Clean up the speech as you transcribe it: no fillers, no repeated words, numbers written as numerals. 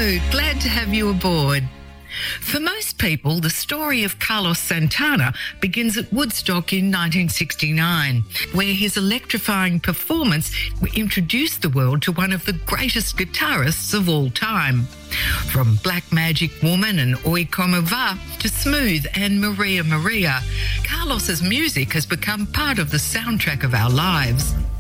Hello, glad to have you aboard. For most people, the story of Carlos Santana begins at Woodstock in 1969, where his electrifying performance introduced the world to one of the greatest guitarists of all time. From Black Magic Woman and Oi Como Va to Smooth and Maria Maria, Carlos's music has become part of the soundtrack of our lives.